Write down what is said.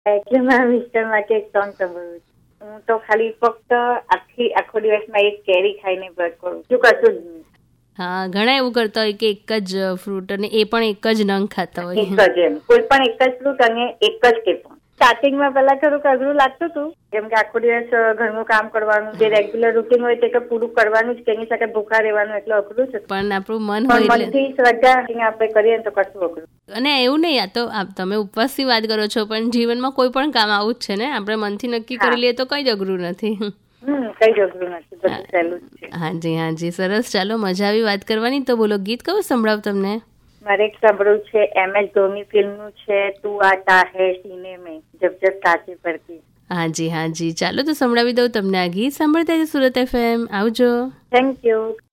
એટલે મારા મિસ્ટર માટે એક સોંગ સાંભળવું છે. હું તો ખાલી ફક્ત આખો દિવસમાં એક કેરી ખાઈને બ્રશ કરું છું, કશું જ નહીં. હા, ઘણા એવું કરતા હોય કે એક જ ફ્રૂટ અને એ પણ એક જ નંગ ખાતા હોય. એક જ એમ કોઈ પણ એક જ ફ્રૂટ અને એક જ ટીપું. સ્ટાર્ટિંગમાં પહેલા થોડુંક અઘરું લાગતું હતું, જેમ કે આખો દિવસ ઘરનું કામ કરવાનું, જે રેગ્યુલર રૂટીન હોય તે તો પૂરું કરવાનું જ, તેની સાથે ભૂખા રહેવાનું, એટલે અઘરું છે. પણ આપણું મન હોય મનથી શ્રદ્ધા આપણે કરીએ તો કશું અઘરું. અને એવું નહીં, આ તો તમે ઉપવાસની વાત કરો છો, પણ જીવનમાં કોઈ પણ કામ આવું જ છે ને, આપણે મનથી નક્કી કરી લઈએ તો કંઈ જ અઘરું નથી. કઈ જ અઘરું નથી, બધું સહેલું જ છે. હાજી, સરસ. ચાલો, મજા આવી વાત કરવાની. તો બોલો, ગીત કયું સંભળાવ તમને? મારે એક સાંભળવું છે, MS ધોની ફિલ્મનું છે, તું આતા હૈ સીને મેં જબ જબ સાચી પડતી. હાજી, ચાલો તો સંભળાવી દઉં તમને આ ગીત. સાંભળતા સુરત FM. આવજો. Thank you.